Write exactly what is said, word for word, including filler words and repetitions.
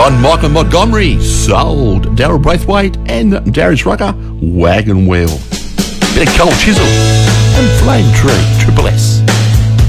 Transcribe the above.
John Michael Montgomery, Sold, Daryl Braithwaite and Darius Rucker, Wagon Wheel. Bit of Cold Chisel and Flame Tree, Triple S.